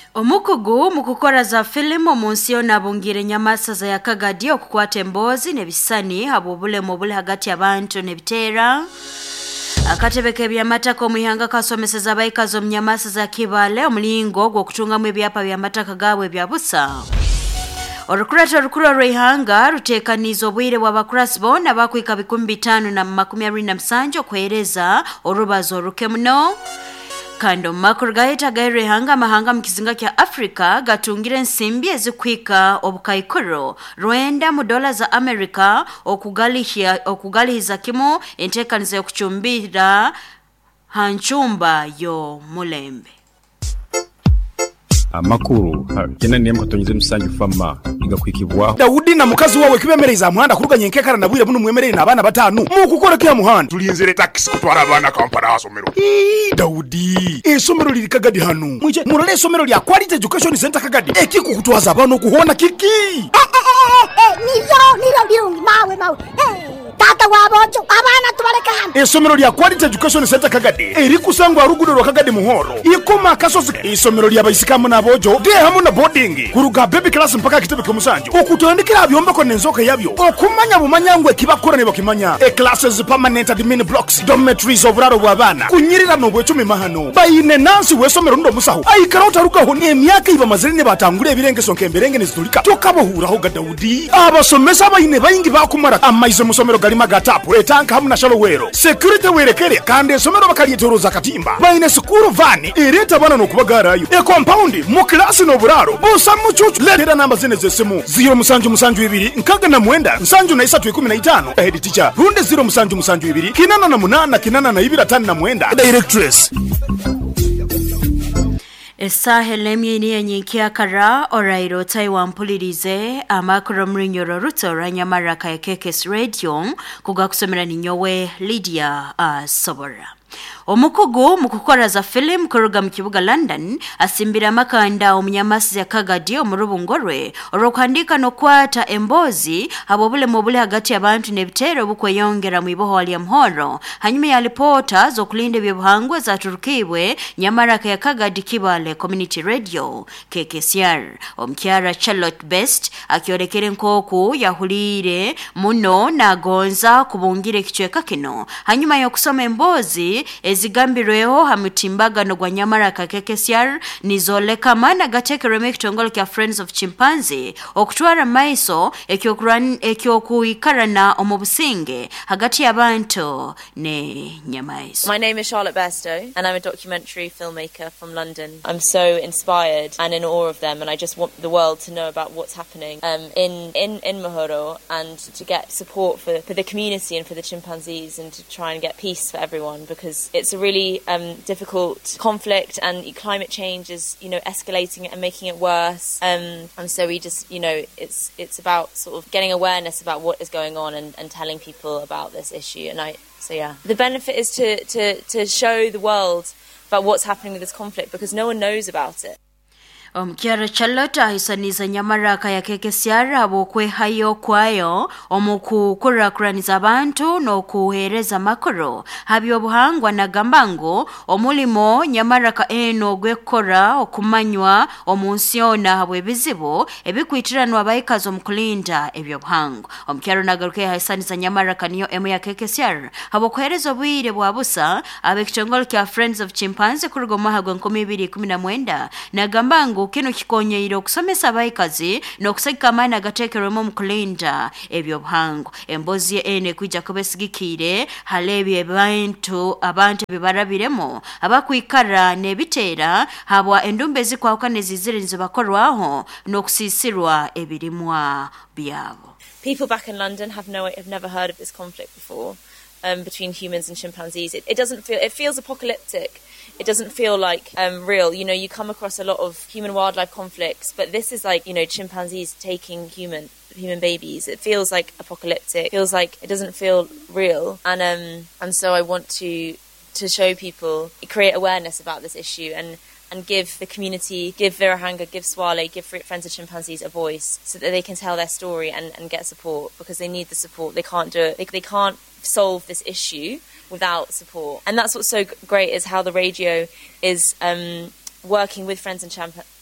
Omukugu mu kukola za filimu mu nsi yonna abungire Nyamasaza ya Kagadi okukwata emboozi n'ebisani ab'obulemu obuli hagati abantu n'ebiteera. Akatebe k'ebyamataka omuyanga kasomeseza abayikazi omu Nyamasaza Kibale omulingo gw'okutungamu ebyapa by'amataka gaabwe bya busa. Orukurata olukulu olw'eihanga ruteekaniza obwire bw'abakurasi bonna abakwika 527 okuheereza olubazi oluke muno. Kando makuru gaita gaire hanga mahanga mu kizinga kya Africa gatungire ensimbi ezikwika obukaikoro rwenda mu dola za America okugalihiza kimu entekaniza y'okuchumbira hanchumba yo mulembe. Amakuru kena niye mukatonyeze musanju fama igakwikibwa Daudi na mukazi wawe kibemereza muhanda kuruganye nkekara nabwire buno mwemerere nabana batanu mu kukora kya muhanda tulinzere taxi kutwara abana Kampala asomero. Daudi esomero liri Kagadi hanu mwije murole esomero lya Quality Education Center Kagadi ekiko kutwaza abana okuhona kiki niro byungi mawe tata wabojo abana tubaleka hano esomero lya Quality Education Center Kagadi eri kusangwa ruguru rwa Kagadi muhoro ikoma kasozi esomero lya bayisikamu nabojo de hamu na boarding kuruga baby class mpaka kitebe kyomusanju okutandikira byomba ko nenzoka yabyo okumanya bumanyangwe kibakora ne bakimanya classes permanent admin blocks dormitories oburaro bw'abana kunyirira no bwecumi mahano bayine nansi wesomero ndo musaho ayikarota rugaho ne emyaka iba mazirine batangure ebirengeso nkemberenge nezitulika tokabohuraho ga Daudi abasomesa bayine bayingi bakumara amaize musomero galima gatapu etanka hamu na shalowero security werekere kandi esomero bakaliyetoroza katimba bayine school van ereta bana no kubagarayo compound mu class no buraro busa mucucu letera namba zine zesimu 0 nkaga na mwenda nsanju na 315 head teacher runde 0 kinana na munana kinana na 2 na mwenda directress Esahele myeni yenyikia kara orairo Taiwan mpulirize amakuru mrinyoro ruto ranyamaraka ya KKS Radio kugakusomera ninyowe Lydia Sobora. Omukugu mu kukora za film kuruga mu kibuga London asimbira amakanda omunyamasi ya Kagadi omurubungorwe orokwandika no kwata embozi abobule mobule hagati y'abantu n'ebitero bukweyongera mu iboho lya Mhoro hanyuma ya reporter zo kulinda ebyobuhangwa za Turkibwe Nyamaraka ya Kagadi Kibale Community Radio KKCR omkyara Charlotte Best akyorekere nkoku yahulire muno na gonza kubungire kichweka kino hanyuma yo kusoma embozi ezigambirweho hamutimbagano gwa Nyamaraka KKCR nizoleka mana gatekereme kitongolo kya Friends of Chimpanzee okutwara maiso ekyokuikarana omubusinge hagati y'abantu ne nyamaiso. My name is Charlotte Bairstow and I'm a documentary filmmaker from London. I'm so inspired and in awe of them and I just want the world to know about what's happening in Mhoro and to get support for the community and for the chimpanzees and to try and get peace for everyone because it's a really difficult conflict and climate change is escalating it and making it worse and so we just it's about sort of getting awareness about what is going on and telling people about this issue and the benefit is to show the world about what's happening with this conflict because no one knows about it. Omkyara Charlotte ahisaniza Nyamaraka ya KKCR abokwe hayo kwayo omukukurakuraniza abantu no kuhereza makoro habyo buhangwa na gambango omulimo Nyamaraka eno gwekora okumanywa omunsiona habwe bizibu ebikwitiranwa abayikazi omukulinda ebyo buhango omkyara nagaruke ahisaniza Nyamaraka niyo emu ya KKCR abokwereza obwire bwa busa abekitongolo kya Friends of Chimpanzee kurugo mahagwa 2019 na gambango kino kikonyeiro okusomesa abayikazi n'okusagika amaani agateekerwemu mu kulinda ebyo buhango embozi ene kwijja kubesigikire halebye abantu bebarabiremu abakwikara n'ebiteera habwa endumbe zikwawukana eziziriza bakorwaho n'okusiisirwa ebirimwa byabo. People back in London have never heard of this conflict before between humans and chimpanzees. It feels apocalyptic. It doesn't feel like real. You come across a lot of human-wildlife conflicts, but this is like, chimpanzees taking human babies. It feels like apocalyptic. It feels like it doesn't feel real. And so I want to show people, create awareness about this issue and give the community, give Virahanga, give Swale, give Friends of Chimpanzees a voice so that they can tell their story and get support because they need the support. They can't do it. They can't solve this issue without support. And that's what's so great is how the radio is working with Friends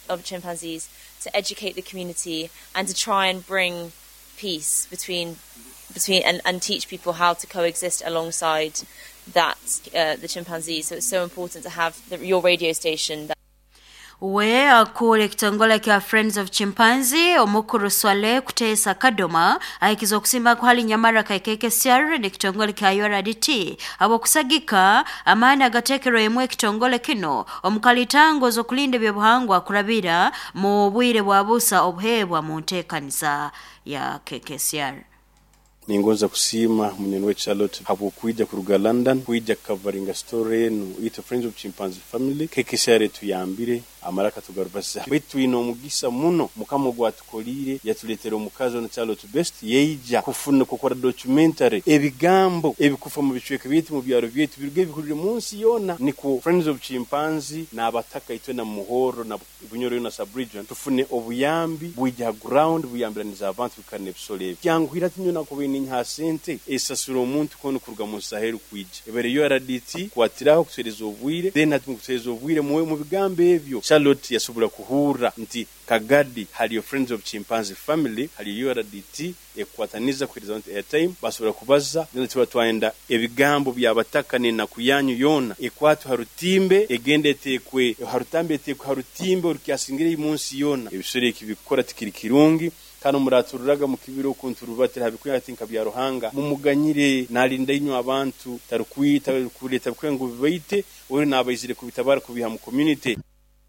of chimpanzees to educate the community and to try and bring peace between and teach people how to coexist alongside the chimpanzees. So it's so important to have your radio station. We akule ekitongole kya Friends of Chimpanzee omukuru Swale kuteesa Kadoma aikiza okusimba kwa hali nyamara ka KKCR n'ekitongole kya URDT abokusagika amaani agateekero emu ekitongole kino omukalitangozo okulinda ebyobuhangwa kulabira mu bwire bwa buusa obuheebwa mu nteekaniza ya KKCR. Ningoza kusima munene we Charlotte hapokuija kuruga London kuija covering a story no ito Friends of Chimpanzee family KKCR tuyambire amaraka tugarubasa betu ino mugisa muno mukamo gwatukolire yatuletera omukazi ono Charlotte Best yeija kufuna kokora documentary ebigambo ebikufa mu bicweke byetu mu byaro byetu biruge bikurire munsi yona niko Friends of Chimpanzee na abataka itwe na muhoro na bunyoro na subregion tufune obuyambi bwija ground buyambiraniza abantu bikane bisole byanguhira tinyona ko nka sente esasura omuntu kono kuruga mu Sahel kwija ebere yo RDT kwatiraho kusereza obwire then ati kusereza obwire mu bigambe ebyo Charlotte yasobora kuhura nti Kagadi hali Friends of Chimpanzee family hali yo RDT ekwataniza kwiriza nti airtime basobora kubaza then twaenda ebigambo byabatakane na kuyanyu yona ekwatu harutimbe egende tekwe harutambe tekwe harutimbe urukyasingire munsi yona ebisore kibikora tikiri kirungi kano muratururaga mu kibiro kunturubatira habikuye atinka bya ruhanga mumuganyire nalinda inyo abantu tarukwita kuleta kwengo bibaite uri nabayizire kubitabara kubiha mu community.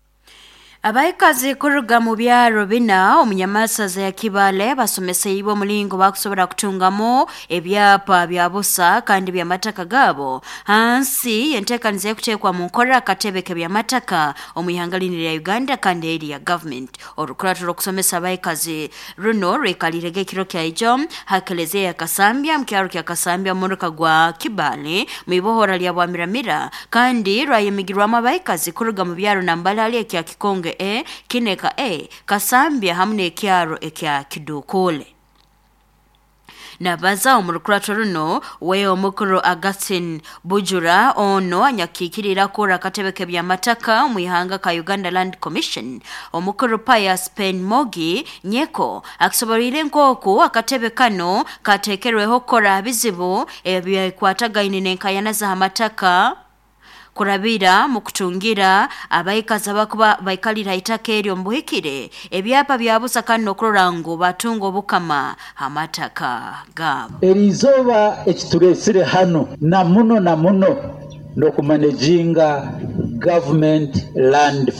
Abaikazi kuruga mu byaro bina omunyamasaza ya Kibale basomese ibo mulingo bakusobora kutungamo ebyapa bya busa kandi bya mataka gabo hansi yentekanize kutekwa mu nkora katebeke bya mataka omuyangalinire ya Uganda kandi eri ya government orukuraturo kusomesa abaikazi runo rekalirege kiro kya ijo hakeleze ya Kasambya mkyaro kya Kasambya muruka gwa Kibale mibohora lya bwamiramira kandi rayemigirwa abaikazi kuruga mu byaro nambalali kya Kikonge kineka Kasambya hamne ekyaro ekya Kidukule nabaza omurukurato runo we omukuru Augustine Bujura ono anyakikirira kora katebeke bya mataka omuyihanga ka Uganda Land Commission omukuru Pius Pen Mogi nyeko akisoborire nkoko akatebe kano katekerweho kora bizibu ebyakwatagaine nenkayana za mataka kurabira mu kutungira abaikaza bakuba baikalira itaka eryo mbuhikire ebyapa byabusa kano kurorango batungo bukama amataka gabo erizoba ekituresire hano na muno no kumanejinga government land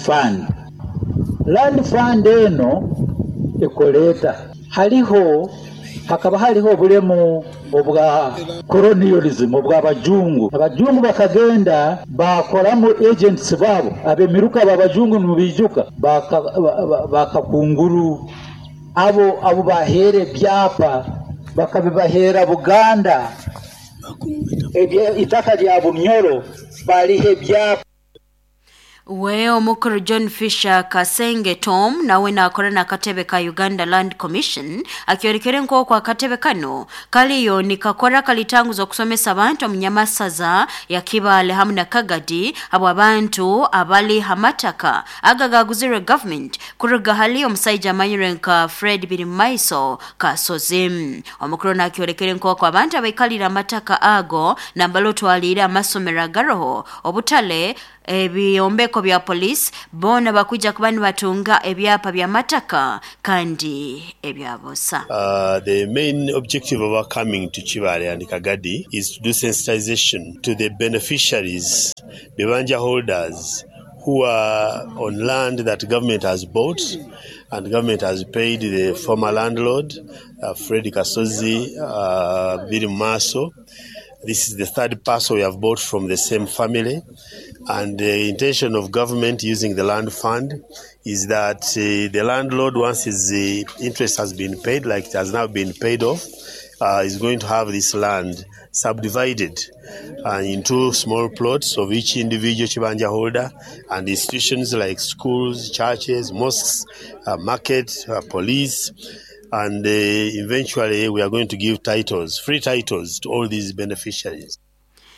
fund eno ekoleta hakaba haliho bulemu obwa colonialism obwa abajungu bakagenda bakora mu agents babo abemiruka babajungu mubijuka bakakunguru abo bahere byapa bakabibahera Buganda itaka lya Bunyoro balihe byapa. We omukuru John Fisher Kasenge Tom nawe nakora na katebe ka Uganda Land Commission akyorekere nko kwa katebe kano kaliyo nikakora kalitanguzo kusomesa abantu omunyamasaza ya Kibale hamna Kagadi abo abantu abali hamataka agagaguzire government kuruga hali omusaija manyirenka Fred Birimaiso Kasozim omukuru nakyorekere nko kwa abantu abakalira mataka ago na baloto alira amasomera garoho obutale ebyombeko bya police bona bakuja kubani batunga ebyapa bya mataka kandi ebyabosa. The main objective of our coming to Kibale and Kagadi is to do sensitization to the beneficiaries, the banja holders who are on land that government has bought and government has paid the former landlord, Freddy Kasozi, Bill Maso. This is the third parcel we have bought from the same family. And the intention of government using the land fund is that the landlord, once his interest has been paid, like it has now been paid off, is going to have this land subdivided into small plots of each individual Chibanja holder and institutions like schools, churches, mosques, market, police. And eventually we are going to give titles, free titles to all these beneficiaries.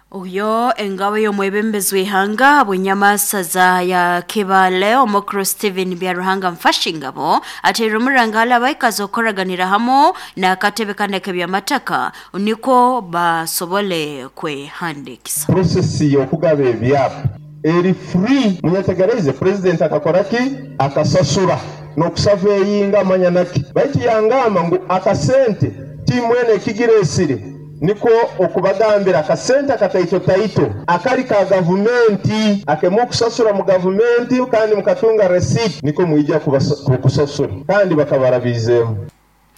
Uyo engawe y'omwebembezi w'ihanga bwenyamasaza ya Kibale omukuru Steven Byaruhanga mfashingabo atera omurangala abaikazi okoraganira hamo n'akatebe kaneke by'amataka niko basobole kwehandikisa. Prosesi y'okugaba ebyapa eri free munyetegereze president akakoraki akasasura n'okusaveyinga amanyanaki baitu yangamba ngu akasente timwene kigiresire niko okubagambira akasente taito akali ka gavumenti akemu kusasura mu gavumenti kandi mukatunga receipt niko muijja kusasura kandi bakabarabizemu.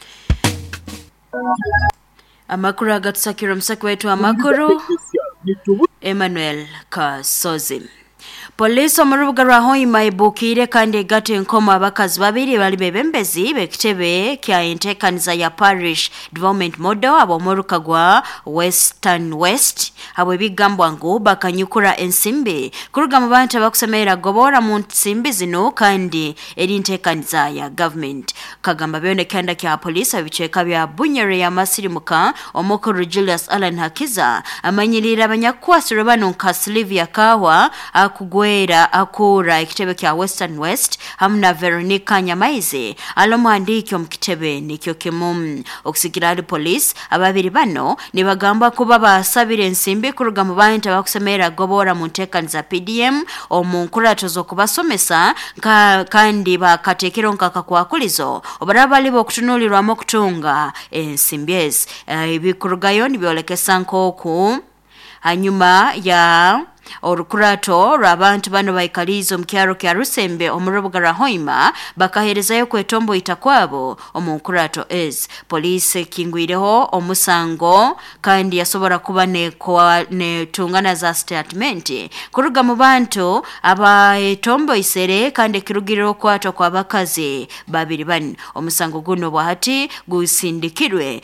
Amakuru agatusakira omusaki wetu amakuru Emmanuel Kasozi. Police omurubuga rwa Hoima ibukire kandi egate enkoma abakazi babiri bali bebembezi bekitebe kya entekaniza ya parish development model abomuruka gwa Western West abo bigambwa ngo bakanyukura ensimbi kuruga mu bantu abakusemera gobora mu nsimbi zino kandi eri entekaniza ya government kagamba byone kanda kya police abiceka bya bunyere ya masirimuka omukuru Julius Allen Hakiza amanyirira abanyakwasiro bano nka Sylvia Kawa akugwera akura ekitebe kya Western West hamna Veronica Nyamaize alomwandiki omukitebe nikyo kimu okusigira ali police ababiri bano nibagamba kuba basabira ensimbi kuruga mu bantu abakusemera gobora mu ntekaniza PDM omunkurato zokubasomesa kandi bakatekero nkaka kwakulizo obarabali bokutunulirwa kutunga ensimbi ibikurugayo nibyolekesa nkoku hanyuma ya orukurato rw'abantu bano baikalizo mkyaro kya Rusembe omurubuga rwa Hoima bakaherezayo kwetombo itakwabo omunkurato police kingwireho omusango kandi yasobora kuba ne tungana za statement kuruga mu bantu abaetombo isere kandi kirugiriro kwato kwa bakazi babiri bani omusango guno bwahati gusindikirwe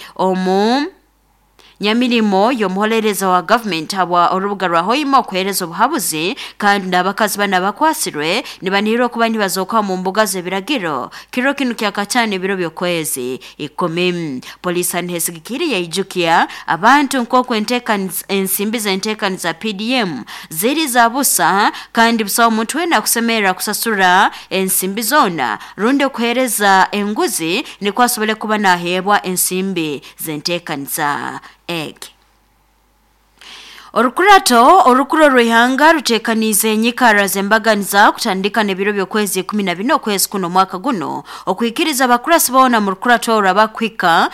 Nyamirimo yomuholereza wa government hawa orubuga rwa Hoima kwereza obuhabuzi kandi n'abakazi bana bakwasirwe nibaniro kuba nibazoka mu mbuga zebiragiro kiro kinu kya kachane biro byokwezi 10 police anhesigikiri yayijukia abantu nko kwentekaniza ensimbi zentekaniza PDM ziri za busa kandi busawo muntu wena kusemera kusasura ensimbi zona runde kwereza enguzi ni kwasobole kuba nahebwa ensimbi zentekaniza egg. Orukuro rwihanga rutekanize nyikara zembaganiza kutandika nebiro byokwezi 14 kwezi kuno mwaka guno okwikiriza abakurasi bona mu rukurato rabakwika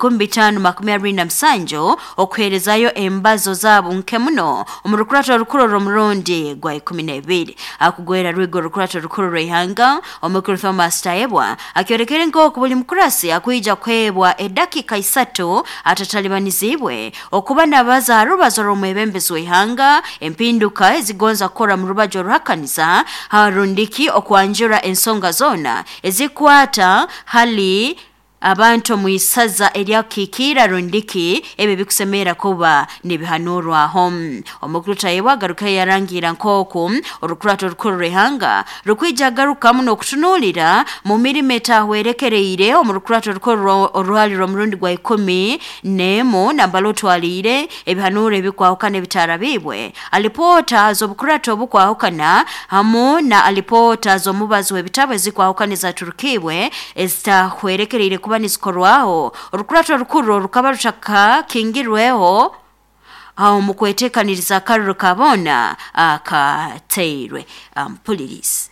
527 okwerezayo embazo zabo nkemuno mu rukurato rukuro romurundi gwa 12 akugwera rwigo rukurato rukuro rwihanga omukuru Thomas Taebwa akyorekere ngo kubuli mukurasi akuija kwebwa edakika 3 atatalibanizibwe okuba nabaza rubazo romwebembe Zwihanga empinduka ezigonza kora mu rubajo rwakaniza harundiki okwanjura ensonga zona ezikwata hali abantu muisaza eryakikira rundiki ebe bikusemera kuba nibihanurwa home omukruta yewagaruka yarangira nkoku orukurato rukuru rehanga rukwija garuka muno kutunulira mu milimeta werekereire omurukurato rukuru orwali romurundi gwa 10 nemo nambaloto alire ebihanure bikwahukana bitarabibwe alipota zobukurato obukwahukana hamu na alipota zomubazi webitabo zikwahukaniza turukibwe esta werekereire kuba nisikorwaho orukurato rukuru rukaba rushaka kingirweho mukwetekaniriza karuru kabona akateirwe mpulirizi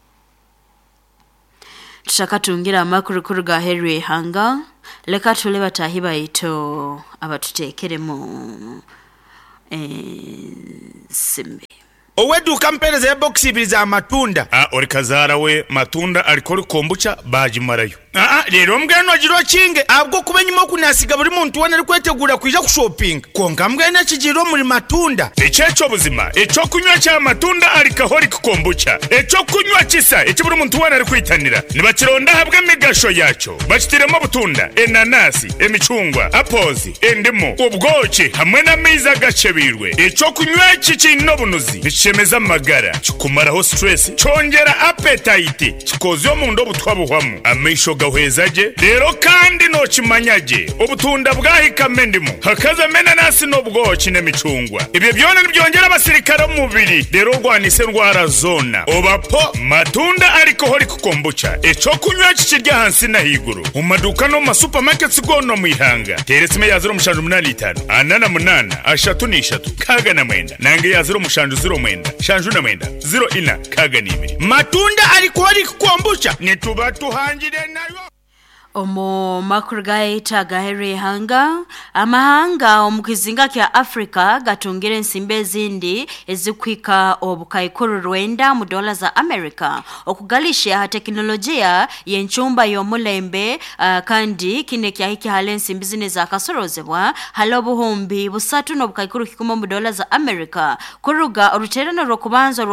tushaka tungira amakuru kuru ga Henry Hanga leka tuleba tahiba ito abatutekeremu simbe Oweduka mpereza ya boxi ibiri za matunda. Orikazara we matunda alikori kombucha baji marayo. Rero mbweno jiro kinge abwo kubenyimo kunasiga buri muntu wana ari kwetegura kwija ku shopping. Konga mbwena kijiro muri matunda. Echecho buzima, echo kunywa cha matunda alikahori kombucha. Echo kunywa kisa, echo buri muntu wana ari kwitanira. Nibakironda habwe megasho yacho. Bachitiremo butunda, enanasi, emicungwa, apozi, endimo, ubwoki hamwe na miza gacebirwe. Echo kunywa kikino bunuzi. Chemeza magara, chukumaraho stress, chongera appetite, chikozo mu ndo butwabuhwamu. Amisho gahwezaje rero kandi no kimanyaje obutunda bwahikame ndimo hakaza mena nasi no bwoki n'emicungwa ibyo byona byongera abasirikare mu mubiri rero rwanise ndwara zona obapo matunda ariko hori kukombucha eco kunywa kikirya hansi na higuru mu maduka no mu supermarkets gono mu ihanga teresime ya 085 anana munana ashatu ni ishatu kaga na mwenda nange ya 0 shanju na mwenda 0 ina kaga ni ibiri matunda ariko hori kukombucha nituba tuhangire nayo Omo makurgaita gahere hanga amahanga omukizinga kya Africa gatungire nsimbe zindi ezikwika obukaikuru rwenda mu dola za America okugalisha teknolojia yenchumba yomulembe kandi kine kya hiki halensi mbizine za kasorozebwa halobuhumbi busatu no bukaikuru kikuma mu dola za America kuruga oruterano rokubanza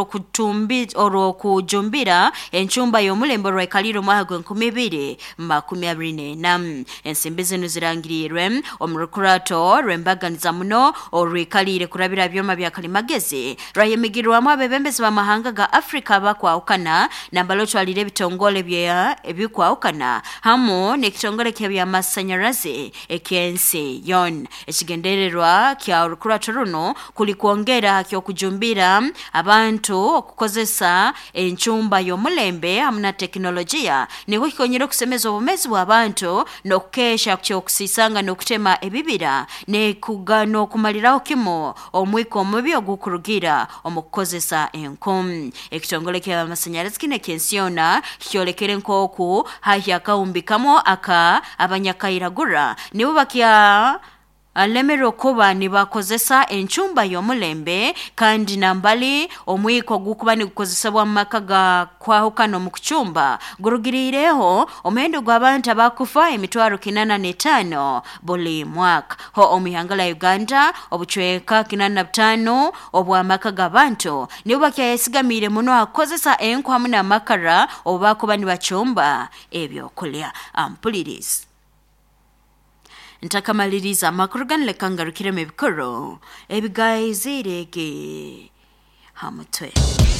rokujumbira enchumba yomulembe rwekaliro mwago 2020 nam ensimbi zino zirangirirwe omurukurato rwembaganiza muno orwikalire kurabira byoma bya kalimagezi rayemigirwamo abebembezi b'amahanga ga Africa bakwaukana nambalocho alire bitongole bya ebikwaukana hamo nekitongole kya masanyarazi ekense yon ekigendererwa kya orukurato runo kulikuongera kyo kujumbira abantu okukozesa enchumba yomulembe amuna teknolojia niho kikonyero kusemeza obumezi abantu nokukesha kukyokisisanga nokutema ebibira ne kugano kumaliraho kimo omwiko omubi ogukurugira omukozesa enkom ekitongole kya masanyarazi kine kensiona kyolekere nkoku haya kaumbikamo aka abanyakairagura nibo bakya alemero kuba nibakozesa enchumba yomulembe kandi nambali omwiko gukuba ni gukozesebwa makaga kwahukano mu kuchumba gurugirireho omendo gw'abantu abakufa emitwaro 85 buli mwaka ho omihangala Uganda obuchweka 85 obwa makaga abantu nibo bakyesigamire muno akozesa enkwa muna makara obakuba ni bachumba ebyo kulya ampuliriza Ntakamaliriza makurugan lekangarukire mebikoro ebigayizirege hamutwe